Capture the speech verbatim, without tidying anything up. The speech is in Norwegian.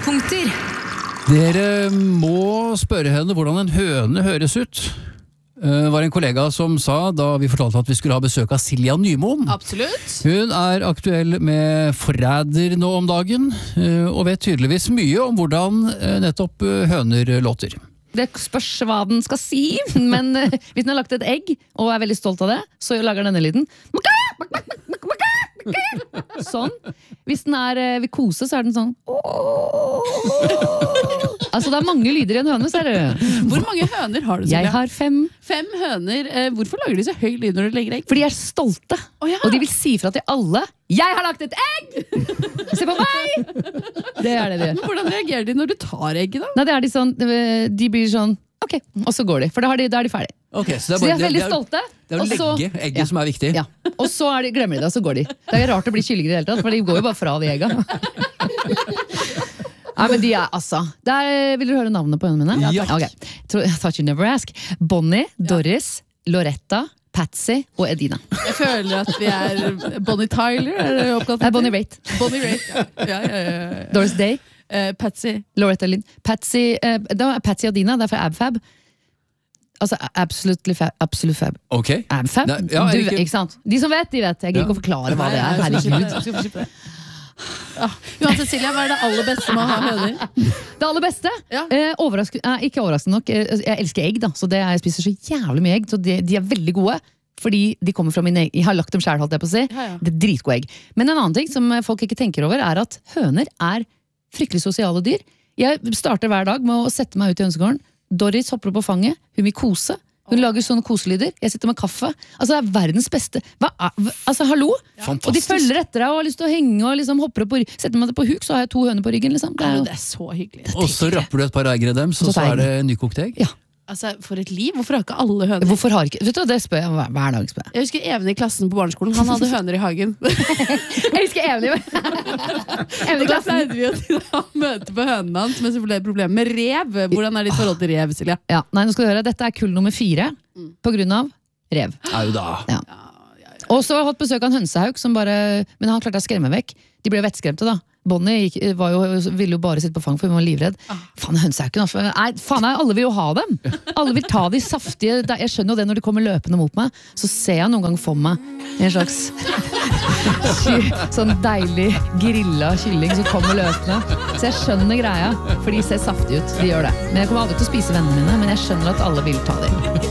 Høydepunkter. Dere må spørre henne hvordan en høne høres ut. Det var en kollega som sa da vi fortalte at vi skulle ha besøk av Silja Nymoen. Absolutt. Hun er aktuell med Forræder nå om dagen, og vet tydeligvis mye om hvordan nettopp høner låter. Det spørs hva den skal si, men uh, hvis den har lagt et egg og er veldig stolt av det, så lager denne lyden. Sånn. Hvis den er uh, vil kose, så er den sånn. Altså det er mange lyder i en høne, ser du. Hvor mange høner har du, Silja? Jeg har fem. Fem høner. Eh, hvorfor lager de så høy lyd når du legger egg? For de er stolte, oh, ja. og de vil si fra til alle. Jeg har lagt et egg! Se på meg! Det er det de gjør. Men hvordan reagerer de når du tar egget da? Nei, det er de sånn, de blir sånn, ok, og så går de, for da, har de, da er de ferdig. Okay, så, det er så de bare, er veldig det er, stolte. Det er å så, legge egget ja. som er viktig. Ja. Og så er de, glemmer de det, og så går de. Det er rart å bli kyllinger i det hele tatt, for de går jo bare fra de egga. Nei, men de er altså der, vil du høre navnet på hønene mine? Ja, okay. I thought you'd never ask. Bonnie, Doris, Loretta, Patsy og Edina. Jeg føler at vi er Bonnie Tyler. Er det oppkalt? Nei, Bonnie Raitt. Bonnie Raitt, ja. Ja, ja, ja, ja. Doris Day. Uh, Patsy. Loretta Lynn. Patsy, uh, da er Patsy og Edina, det er fra AbFab. Altså, absolutely fab. Absolute fab. Ok. AbFab. Nei, ja, du, ikke... ikke sant? De som vet, de vet. Jeg gidder ikke å forklare hva det er. Herregud. Ja. Johan Cecilia, hva er det aller beste med å ha høner? Det aller beste? Ja. Eh, overrask eh, ikke overraskende nok. Eh, jeg elsker egg, da, så det, jeg spiser så jævlig mye egg. Så de, de er veldig gode. Fordi de kommer fra mine egg. Jeg har lagt dem selv, holdt jeg på å si. Ja, ja. Det er dritgode egg. Men en annen ting som folk ikke tenker over, er at høner er fryktelig sosiale dyr. Jeg starter hver dag med å sette meg ut i hønsegården. Doris hopper opp på fanget. Hun vil kose. Hun lager sånne koselyder. Jeg sitter med kaffe. Altså, det er verdens beste. Hva er, altså, hallo? Fantastisk. Og de følger etter deg og har lyst til å henge og liksom hopper opp på ryggen. Setter meg det på huk, så har jeg to høner på ryggen. Liksom. Det er, Ja, jo, men det er så hyggelig. Og så rapper du et par eggere dem, så, Så så tar jeg er det nykokte egg. ja. Altså, for et liv. Hvorfor har ikke alle høner? Hvorfor har ikke Vet du, det spør jeg hver, hver dag. Spør jeg. Jeg husker Even i klassen på barneskolen. Han hadde høner i hagen. jeg husker Evny. Evny Da klassen. pleide vi å ha møte på hønene hans med så ble det problem med rev. Hvordan er ditt forhold til rev, Silja? Ja, nei, nå skal du høre. Dette er kull nummer fire på grunn av rev. Au da. Ja. Og så har jeg hatt besøk av en hønsehauk som bare Men han klarte å skremme vekk. De ble vettskremte, da. Bonnie gikk, var jo, ville jo bare sitte på fang, for hun var livredd. Ah. Faen, hønsehauken, altså. Nei, faen, nei, alle vil jo ha dem. Alle vil ta de saftige. Jeg skjønner jo det når de kommer løpende mot meg. Så ser jeg noen gang for meg en slags sånn deilig grilla kylling som kommer løpende. Så jeg skjønner greia, for de ser saftige ut. De gjør det. Men jeg kommer aldri til å spise vennene mine, men jeg skjønner at alle vil ta dem.